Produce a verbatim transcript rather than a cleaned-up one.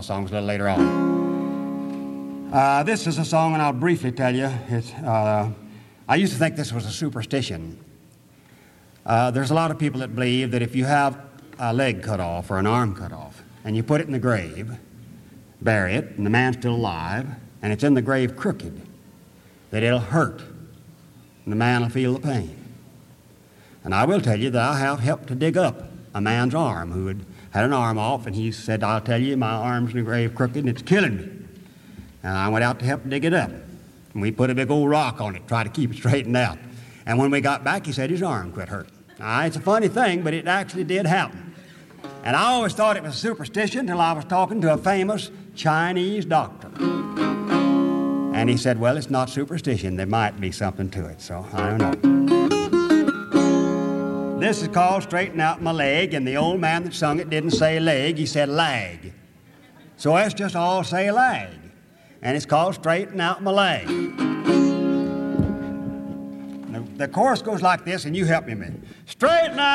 songs a little later on. Uh, this is a song, and I'll briefly tell you. It's, uh, I used to think this was a superstition. Uh, there's a lot of people that believe that if you have a leg cut off or an arm cut off, and you put it in the grave, bury it, and the man's still alive, and it's in the grave crooked, that it'll hurt, and the man will feel the pain. And I will tell you that I have helped to dig up a man's arm who had had an arm off, and he said, I'll tell you, my arm's in the grave crooked, and it's killing me. And I went out to help dig it up. And we put a big old rock on it, try to keep it straightened out. And when we got back, he said his arm quit hurting. Now, it's a funny thing, but it actually did happen. And I always thought it was a superstition until I was talking to a famous Chinese doctor. And he said, well, it's not superstition. There might be something to it, so I don't know. This is called Straighten Out My Leg, and the old man that sung it didn't say leg, he said lag. So let's just all say lag. And it's called Straighten Out My Leg. The chorus goes like this, and you help me a minute. Straighten out.